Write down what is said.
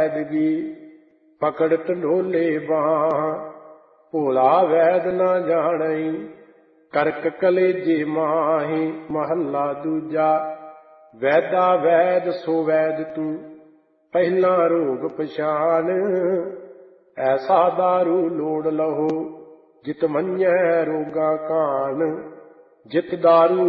ਵੈਦਗੀ ਪਕੜ ਢੰਡੋਲੇ ਬਾਹ। ਭੋਲਾ ਵੈਦ ਨਾ ਜਾਣਈ ਕਰਕ ਕਲੇਜੇ ਮਾਹੀ। ਮਹੱਲਾ ਦੂਜਾ। ਵੈਦਾ ਵੈਦ ਸੋ ਵੈਦ ਤੂੰ ਪਹਿਲਾਂ ਰੋਗ ਪਛਾਣ। ਐਸਾ ਦਾਰੂ ਲੋੜ ਲਹੋ ਜਿਤ ਮੰਨੈ ਰੋਗਾ ਕਾਨ। ਜਿਤ ਦਾਰੂ